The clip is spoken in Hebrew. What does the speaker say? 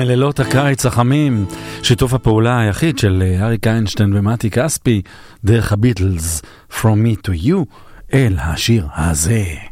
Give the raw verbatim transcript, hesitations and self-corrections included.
לילות הקיץ החמים, שיתוף הפעולה היחיד של אריק איינשטיין ומתי כספי דרך הביטלס From Me to You אל השיר הזה.